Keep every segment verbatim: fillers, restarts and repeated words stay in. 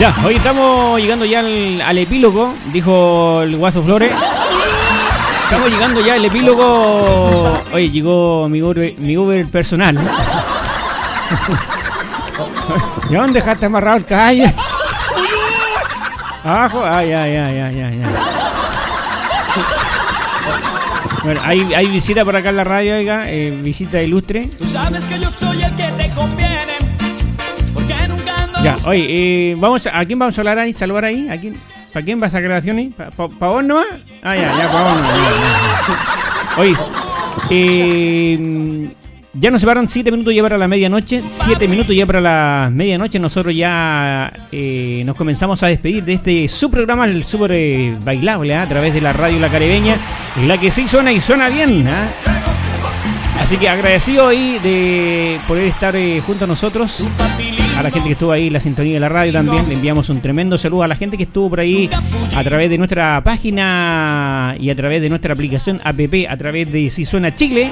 Ya, hoy estamos llegando ya al, al epílogo, dijo el Guaso Flores. Estamos llegando ya al epílogo. Oye, llegó mi Uber, mi Uber personal. ¿Y dónde dejaste amarrado el caballo? Abajo. Ay, ay, ay, ay, ay, ay. Bueno, hay, hay visita por acá en la radio, oiga, eh, visita ilustre. Tú sabes que yo soy el que te conviene. Porque nunca ando. Ya, oye, eh, vamos a, ¿a quién vamos a hablar ahí? ¿Saludar ahí? ¿A quién? ¿Para quién va esta grabación ahí? ¿Para pa, pa vos nomás? Ah, ya, ya, para vos nomás. Oye, eh, ya nos separan siete minutos ya para la medianoche. siete minutos ya para la medianoche. Nosotros ya eh, nos comenzamos a despedir de este subprograma, el Super eh, Bailable, ¿eh? A través de la radio La Caribeña, la que sí suena y suena bien, ¿eh? Así que agradecido ahí de poder estar eh, junto a nosotros. A la gente que estuvo ahí en la sintonía de la radio también le enviamos un tremendo saludo a la gente que estuvo por ahí a través de nuestra página y a través de nuestra aplicación app, a través de Si Suena Chile.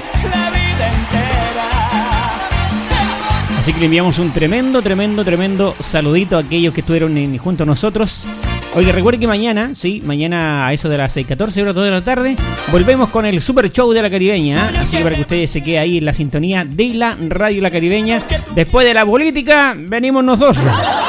Así que le enviamos un tremendo, tremendo, tremendo saludito a aquellos que estuvieron en, junto a nosotros. Oiga, recuerde que mañana, sí, mañana a eso de las seis catorce horas, dos de la tarde, volvemos con el Super Show de la Caribeña, ¿eh? Así que para que ustedes se queden ahí en la sintonía de la radio La Caribeña. Después de la política, venimos nosotros.